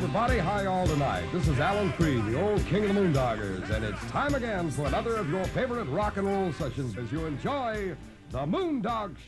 everybody. Hi, all tonight. This is Alan Freed, the old king of the Moondoggers, and it's time again for another of your favorite rock and roll sessions as you enjoy the Moondog